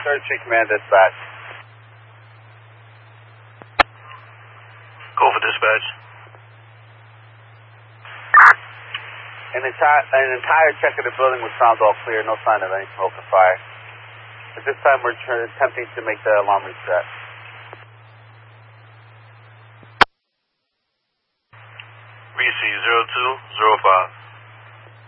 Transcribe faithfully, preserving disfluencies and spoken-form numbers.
third Street Command dispatch. Go for dispatch. An entire, an entire check of the building was found all clear, no sign of any smoke or fire. At this time, we're attempting to make the alarm reset. V C zero two zero five.